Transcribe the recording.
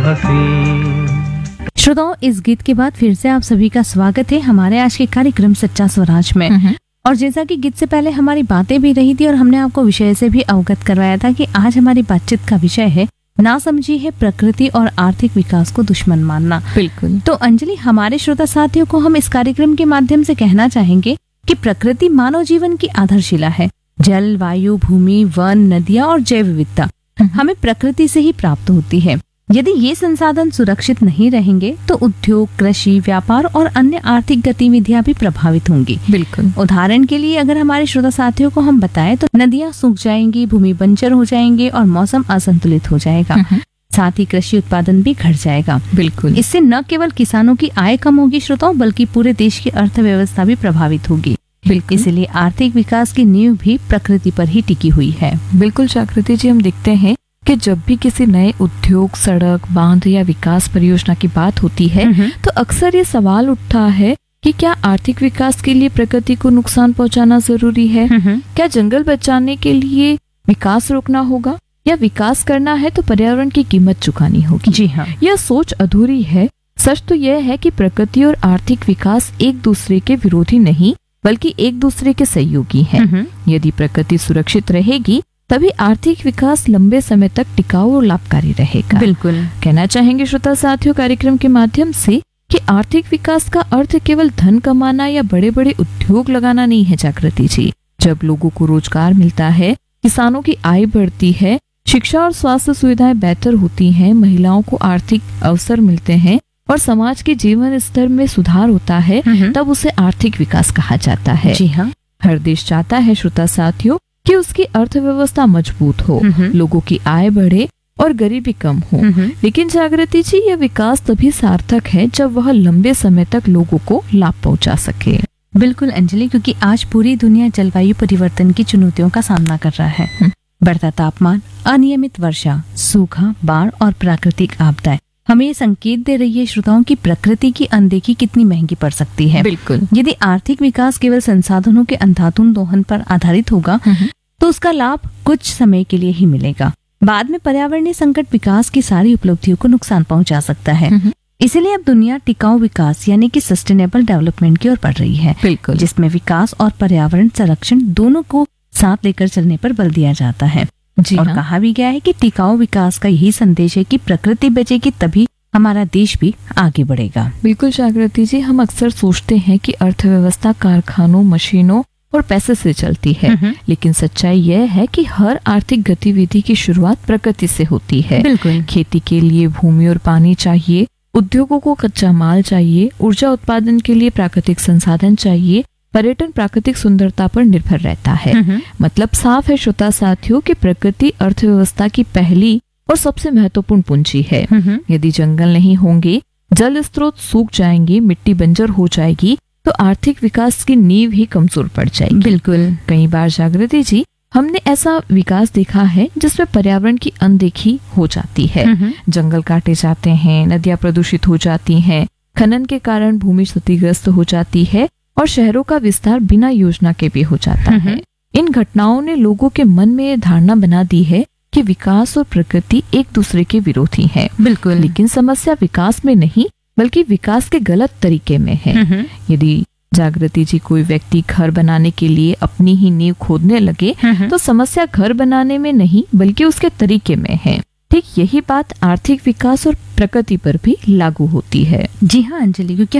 हसीन। श्रोताओं, इस गीत के बाद फिर से आप सभी का स्वागत है हमारे आज के कार्यक्रम सच्चा स्वराज में। और जैसा कि गीत से पहले हमारी बातें भी रही थी और हमने आपको विषय से भी अवगत करवाया था कि आज हमारी बातचीत का विषय है ना समझी है प्रकृति और आर्थिक विकास को दुश्मन मानना। बिल्कुल। तो अंजलि, हमारे श्रोता साथियों को हम इस कार्यक्रम के माध्यम से कहना चाहेंगे कि प्रकृति मानव जीवन की आधारशिला है। जल, वायु, भूमि, वन, नदियां और जैव विविधता हमें प्रकृति से ही प्राप्त होती है। यदि ये संसाधन सुरक्षित नहीं रहेंगे तो उद्योग, कृषि, व्यापार और अन्य आर्थिक गतिविधियां भी प्रभावित होंगी। बिल्कुल। उदाहरण के लिए अगर हमारे श्रोता साथियों को हम बताएं तो नदियां सूख जाएंगी, भूमि बंजर हो जाएंगे और मौसम असंतुलित हो जाएगा। साथ ही कृषि उत्पादन भी घट जाएगा। बिल्कुल। इससे न केवल किसानों की आय कम होगी श्रोताओं, बल्कि पूरे देश की अर्थव्यवस्था भी प्रभावित होगी। बिल्कुल। इसलिए आर्थिक विकास की नींव भी प्रकृति पर ही टिकी हुई है। बिल्कुल जागृति जी, हम देखते हैं कि जब भी किसी नए उद्योग, सड़क, बांध या विकास परियोजना की बात होती है तो अक्सर ये सवाल उठता है कि क्या आर्थिक विकास के लिए प्रकृति को नुकसान पहुंचाना जरूरी है? क्या जंगल बचाने के लिए विकास रोकना होगा या विकास करना है तो पर्यावरण की कीमत चुकानी होगी? जी हाँ, यह सोच अधूरी है। सच तो यह है कि प्रकृति और आर्थिक विकास एक दूसरे के विरोधी नहीं बल्कि एक दूसरे के सहयोगी हैं। यदि प्रकृति सुरक्षित रहेगी तभी आर्थिक विकास लंबे समय तक टिकाऊ और लाभकारी रहेगा। बिल्कुल। कहना चाहेंगे श्रोता साथियों कार्यक्रम के माध्यम से कि आर्थिक विकास का अर्थ केवल धन कमाना या बड़े बड़े उद्योग लगाना नहीं है जागृति जी। जब लोगों को रोजगार मिलता है, किसानों की आय बढ़ती है, शिक्षा और स्वास्थ्य सुविधाएं बेहतर होती हैं, महिलाओं को आर्थिक अवसर मिलते हैं और समाज के जीवन स्तर में सुधार होता है, तब उसे आर्थिक विकास कहा जाता है। जी हाँ। हर देश चाहता है श्रोता साथियों कि उसकी अर्थव्यवस्था मजबूत हो, लोगों की आय बढ़े और गरीबी कम हो। लेकिन जागृति जी, यह विकास तभी सार्थक है जब वह लंबे समय तक लोगों को लाभ पहुंचा सके। बिल्कुल अंजलि, क्योंकि आज पूरी दुनिया जलवायु परिवर्तन की चुनौतियों का सामना कर रहा है। बढ़ता तापमान, अनियमित वर्षा, सूखा, बाढ़ और प्राकृतिक आपदाएं हमें ये संकेत दे रही है श्रोताओं की प्रकृति की अनदेखी कितनी महंगी पड़ सकती है। बिल्कुल। यदि आर्थिक विकास केवल संसाधनों के अंधाधुंध दोहन पर आधारित होगा तो उसका लाभ कुछ समय के लिए ही मिलेगा। बाद में पर्यावरणीय संकट विकास की सारी उपलब्धियों को नुकसान पहुंचा सकता है। इसीलिए अब दुनिया टिकाऊ विकास यानी कि सस्टेनेबल डेवलपमेंट की ओर बढ़ रही है। बिल्कुल। जिसमें विकास और पर्यावरण संरक्षण दोनों को साथ लेकर चलने पर बल दिया जाता है। जी और हाँ। कहा भी गया है कि टिकाऊ विकास का यही संदेश है कि प्रकृति बचेगी तभी हमारा देश भी आगे बढ़ेगा। बिल्कुल जागृति जी, हम अक्सर सोचते हैं कि अर्थव्यवस्था कारखानों, मशीनों और पैसे से चलती है, लेकिन सच्चाई यह है कि हर आर्थिक गतिविधि की शुरुआत प्रकृति से होती है। बिल्कुल। खेती के लिए भूमि और पानी चाहिए, उद्योगों को कच्चा माल चाहिए, ऊर्जा उत्पादन के लिए प्राकृतिक संसाधन चाहिए, पर्यटन प्राकृतिक सुंदरता पर निर्भर रहता है। मतलब साफ है श्रोता साथियों कि प्रकृति अर्थव्यवस्था की पहली और सबसे महत्वपूर्ण पूंजी है। यदि जंगल नहीं होंगे, जल स्रोत सूख जाएंगे, मिट्टी बंजर हो जाएगी तो आर्थिक विकास की नींव ही कमजोर पड़ जाएगी। बिल्कुल। कई बार जागृति जी, हमने ऐसा विकास देखा है जिसमें पर्यावरण की अनदेखी हो जाती है। जंगल काटे जाते हैं, नदियां प्रदूषित हो जाती हैं, खनन के कारण भूमि क्षतिग्रस्त हो जाती है और शहरों का विस्तार बिना योजना के भी हो जाता है। इन घटनाओं ने लोगों के मन में ये धारणा बना दी है कि विकास और प्रकृति एक दूसरे के विरोधी हैं। बिल्कुल। लेकिन समस्या विकास में नहीं बल्कि विकास के गलत तरीके में है। यदि जागृति जी कोई व्यक्ति घर बनाने के लिए अपनी ही नींव खोदने लगे तो समस्या घर बनाने में नहीं बल्कि उसके तरीके में है। ठीक यही बात आर्थिक विकास और प्रकृति पर भी लागू होती है। जी हाँ अंजलि, क्योंकि